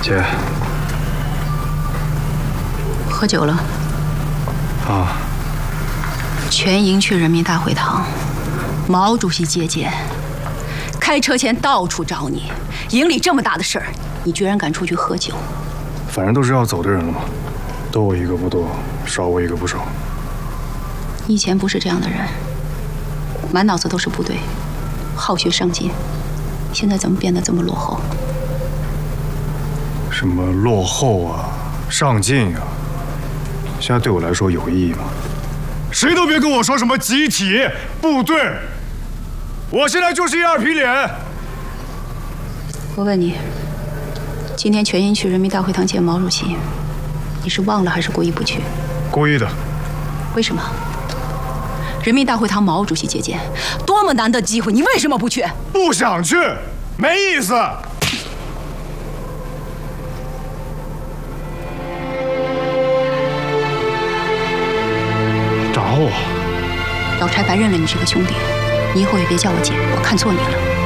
姐， 喝酒了？ 啊。 全营去人民大会堂，毛主席接见，开车前到处找你。营里这么大的事儿，你居然敢出去喝酒？ 反正都是要走的人了嘛，多我一个不多，少我一个不少。 你以前不是这样的人，满脑子都是部队，好学上进，现在怎么变得这么落后？ 什么落后啊，上进啊，现在对我来说有意义吗？谁都别跟我说什么集体部队，我现在就是一二皮脸。 我问你，今天全营去人民大会堂见毛主席，你是忘了还是故意不去？ 故意的。 为什么？人民大会堂毛主席接见，多么难得机会，你为什么不去？ 不想去，没意思。找我？ 老柴白认了你是个兄弟，你以后也别叫我姐，我看错你了。